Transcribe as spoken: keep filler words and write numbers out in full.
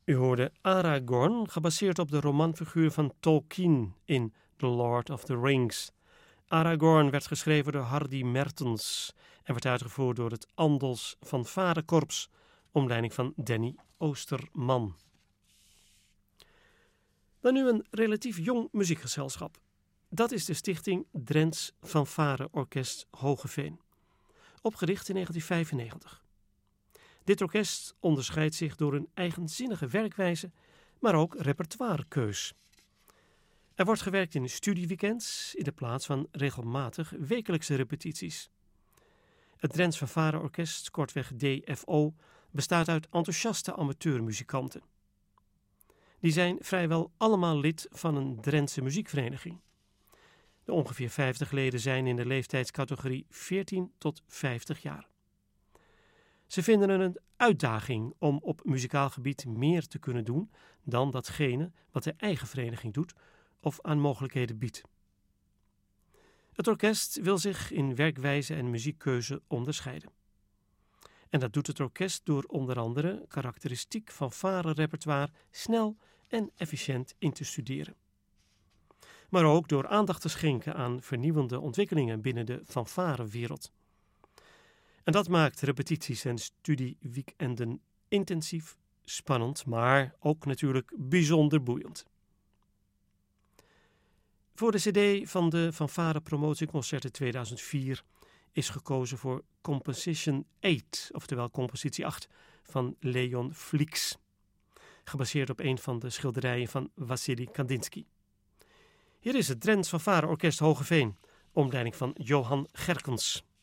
U hoorde Aragorn, gebaseerd op de romanfiguur van Tolkien in The Lord of the Rings. Aragorn werd geschreven door Hardy Mertens en werd uitgevoerd door het Andels Fanfarekorps, onder leiding van Danny Oosterman. Dan nu een relatief jong muziekgezelschap. Dat is de stichting Drents Fanfare-orkest Hoogeveen, opgericht in negentien vijfennegentig. Dit orkest onderscheidt zich door een eigenzinnige werkwijze, maar ook repertoirekeus. Er wordt gewerkt in studieweekends in de plaats van regelmatig wekelijkse repetities. Het Drents Fanfare-orkest, kortweg D F O, bestaat uit enthousiaste amateurmuzikanten. Die zijn vrijwel allemaal lid van een Drentse muziekvereniging. De ongeveer vijftig leden zijn in de leeftijdscategorie veertien tot vijftig jaar. Ze vinden het een uitdaging om op muzikaal gebied meer te kunnen doen dan datgene wat de eigen vereniging doet of aan mogelijkheden biedt. Het orkest wil zich in werkwijze en muziekkeuze onderscheiden. En dat doet het orkest door onder andere karakteristiek fanfare-repertoire snel en efficiënt in te studeren. Maar ook door aandacht te schenken aan vernieuwende ontwikkelingen binnen de fanfarewereld. En dat maakt repetities en studieweekenden intensief, spannend, maar ook natuurlijk bijzonder boeiend. Voor de cd van de Fanfare Promotieconcerten tweeduizend vier is gekozen voor Composition acht, oftewel compositie acht, van Leon Flix, gebaseerd op een van de schilderijen van Wassily Kandinsky. Hier is het Drents Fanfare Orkest Hoogeveen, onder leiding van Johan Gerkens.